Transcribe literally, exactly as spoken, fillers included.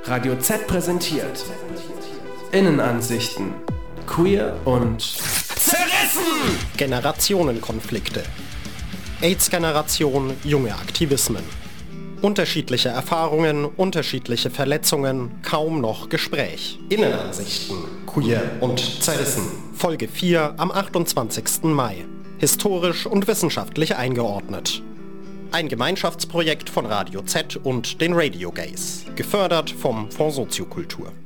Radio Z präsentiert Innenansichten. Queer und zerrissen! Generationenkonflikte. AIDS-Generation, junge Aktivismen. Unterschiedliche Erfahrungen, unterschiedliche Verletzungen, kaum noch Gespräch. Innenansichten. Queer und zerrissen. Folge vier am achtundzwanzigsten Mai. Historisch und wissenschaftlich eingeordnet. Ein Gemeinschaftsprojekt von Radio Z und den Radio Gays, gefördert vom Fonds Soziokultur.